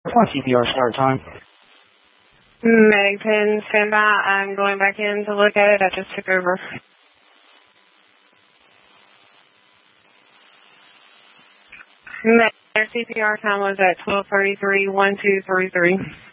CPR start time. Meg 10, stand by. I'm going back in to look at it. I just took over. Meg, CPR time was at 12:33, 1233.